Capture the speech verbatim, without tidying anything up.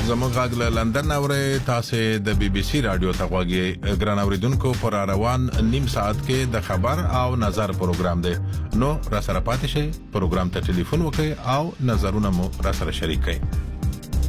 زموږ غږ له لندن اوري تاسو د بي بي سي رادیو ته غوږی ګران اوریدونکو پر روان نیم ساعت کې د خبر او نظر پروګرام دی نو را سره پاتې شئ پروګرام ته ټلیفون وکړئ او نظرونه مو را سره شریک کړئ